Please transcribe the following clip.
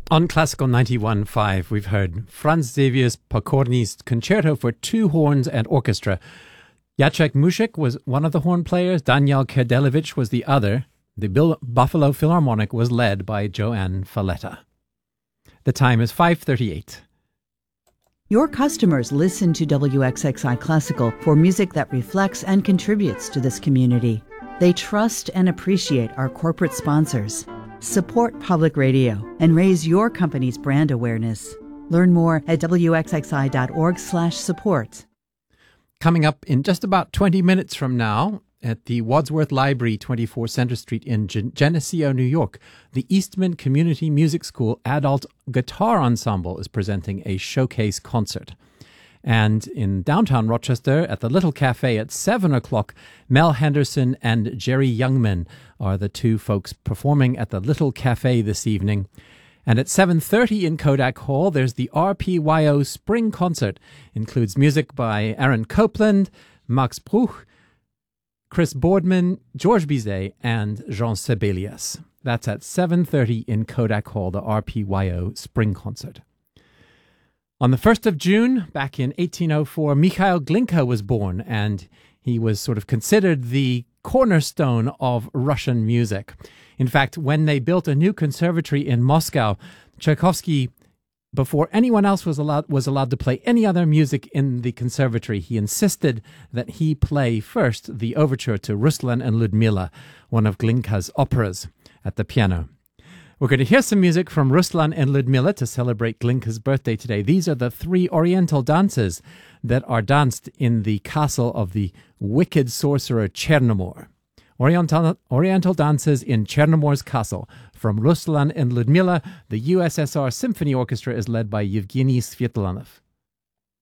On Classical 91.5, we've heard Franz Xavier's Pokorny's Concerto for two horns and orchestra. Jacek Muszek was one of the horn players. Daniel Kerdelevich was the other. The Buffalo Philharmonic was led by Joanne Falletta. The time is 5:38. Your customers listen to WXXI Classical for music that reflects and contributes to this community. They trust and appreciate our corporate sponsors. Support public radio and raise your company's brand awareness. Learn more at wxxi.org/support. Coming up in just about 20 minutes from now, at the Wadsworth Library, 24 Center Street in Geneseo, New York, the Eastman Community Music School Adult Guitar Ensemble is presenting a showcase concert. And in downtown Rochester, at the Little Cafe at 7 o'clock, Mel Henderson and Jerry Youngman are the two folks performing at the Little Cafe this evening. And at 7:30 in Kodak Hall, there's the RPYO Spring Concert. Includes music by Aaron Copland, Max Bruch, Chris Boardman, George Bizet, and Jean Sibelius. That's at 7:30 in Kodak Hall, the RPYO Spring Concert. On the 1st of June, back in 1804, Mikhail Glinka was born, and he was sort of considered the cornerstone of Russian music. In fact, when they built a new conservatory in Moscow, Tchaikovsky, before anyone else was allowed to play any other music in the conservatory, he insisted that he play first the overture to Ruslan and Ludmila, one of Glinka's operas, at the piano. We're going to hear some music from Ruslan and Ludmila to celebrate Glinka's birthday today. These are the three Oriental dances that are danced in the castle of the wicked sorcerer Chernomor. Oriental dances in Chernomor's castle. From Ruslan and Ludmila, the USSR Symphony Orchestra is led by Yevgeny Svetlanov.